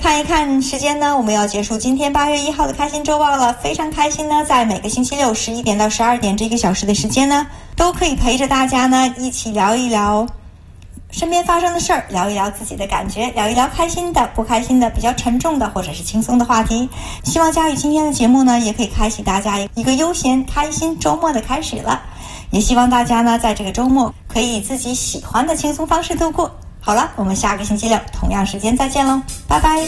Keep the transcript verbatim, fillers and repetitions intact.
看一看时间呢，我们要结束今天八月一号的开心周报了。非常开心呢，在每个星期六十一点到十二点这个小时的时间呢，都可以陪着大家呢一起聊一聊身边发生的事儿，聊一聊自己的感觉，聊一聊开心的、不开心的、比较沉重的或者是轻松的话题。希望佳宇今天的节目呢，也可以开启大家一个悠闲、开心周末的开始了。也希望大家呢，在这个周末可以以自己喜欢的轻松方式度过。好了，我们下个星期六同样时间再见喽，拜拜。